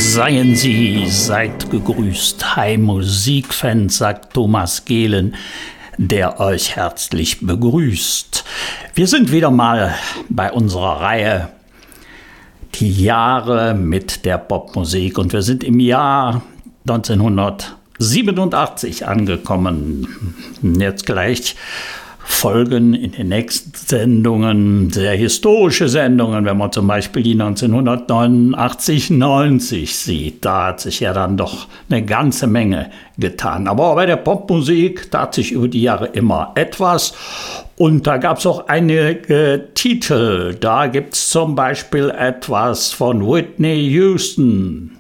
Seien Sie, seid gegrüßt. Hi Musikfans, sagt Thomas Gehlen, der euch herzlich begrüßt. Wir sind wieder mal bei unserer Reihe Die Jahre mit der Popmusik und wir sind im Jahr 1987 angekommen. Jetzt gleich folgen in den nächsten Sendungen sehr historische Sendungen, wenn man zum Beispiel die 1989-90 sieht. Da hat sich ja dann doch eine ganze Menge getan. Aber bei der Popmusik tat sich über die Jahre immer etwas. Und da gab es auch einige Titel. Da gibt es zum Beispiel etwas von Whitney Houston.